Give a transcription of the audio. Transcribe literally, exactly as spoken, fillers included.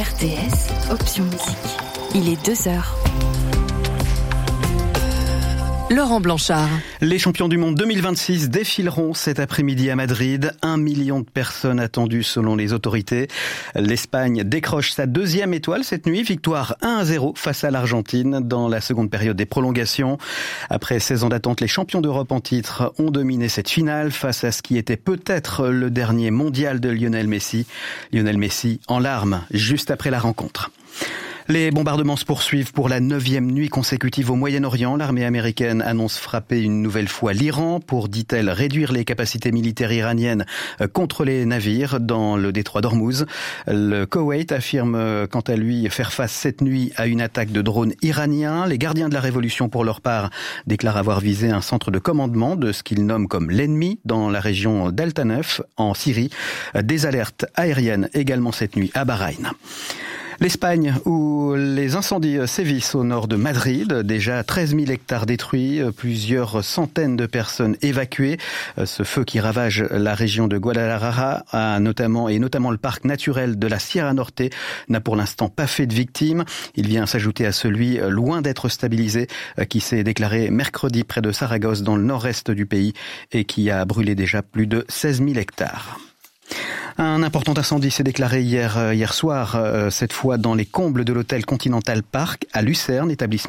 R T S, option musique. Il est deux heures. Laurent Blanchard. Les champions du monde deux mille vingt-six défileront cet après-midi à Madrid. Un million de personnes attendues selon les autorités. L'Espagne décroche sa deuxième étoile cette nuit. Victoire un à zéro face à l'Argentine dans la seconde période des prolongations. Après seize ans d'attente, les champions d'Europe en titre ont dominé cette finale face à ce qui était peut-être le dernier mondial de Lionel Messi. Lionel Messi en larmes juste après la rencontre. Les bombardements se poursuivent pour la neuvième nuit consécutive au Moyen-Orient. L'armée américaine annonce frapper une nouvelle fois l'Iran pour, dit-elle, réduire les capacités militaires iraniennes contre les navires dans le détroit d'Ormuz. Le Koweït affirme quant à lui faire face cette nuit à une attaque de drones iraniens. Les gardiens de la révolution, pour leur part, déclarent avoir visé un centre de commandement de ce qu'ils nomment comme l'ennemi dans la région d'Al-Tanef, en Syrie. Des alertes aériennes également cette nuit à Bahreïn. L'Espagne, où les incendies sévissent au nord de Madrid, déjà treize mille hectares détruits, plusieurs centaines de personnes évacuées. Ce feu qui ravage la région de Guadalajara, a notamment, et notamment le parc naturel de la Sierra Norte, n'a pour l'instant pas fait de victimes. Il vient s'ajouter à celui, loin d'être stabilisé, qui s'est déclaré mercredi près de Saragosse, dans le nord-est du pays, et qui a brûlé déjà plus de seize mille hectares. Un important incendie s'est déclaré hier, hier soir, euh, cette fois dans les combles de l'hôtel Continental Park à Lucerne, établissement